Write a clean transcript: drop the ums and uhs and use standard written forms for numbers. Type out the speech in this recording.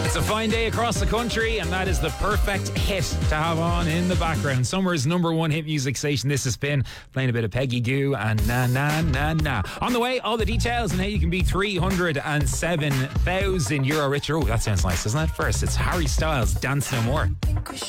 It's a fine day across the country, and that is the perfect hit to have on in the background. Summer's number one hit music station. This has been playing a bit of Peggy Gou and Na Na Na Na. On the way, all the details and how you can be €307,000 richer. Oh, that sounds nice, doesn't it? First, it's Harry Styles, Dance No More.